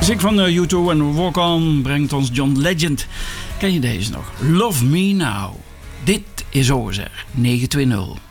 Muziek van U2 en Walk On brengt ons John Legend. Ken je deze nog? Love Me Now. Dit is OZR 920.